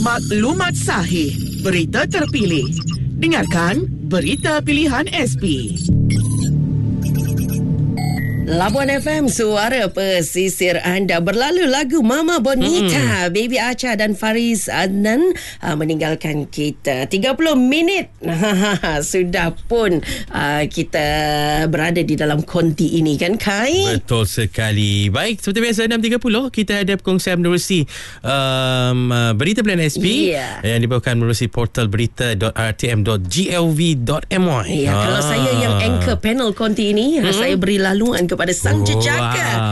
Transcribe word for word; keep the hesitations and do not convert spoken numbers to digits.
Maklumat sahih, berita terpilih. Dengarkan Berita Pilihan S P. Labuan F M, suara pesisir anda. Berlalu lagu Mama Bonita, hmm. Baby Acha dan Faris Adnan uh, meninggalkan kita. tiga puluh minit sudah pun uh, kita berada di dalam konti ini, kan Kai? Betul sekali. Baik, seperti biasa enam tiga puluh kita ada perkongsian menerusi um, uh, Berita Pilihan S P, yeah, yang dibawakan menerusi portal berita dot r t m dot gov dot my. Ya, ah. Kalau saya yang anchor panel konti ini, hmm. saya beri laluan kepada sang jejaka. Wow.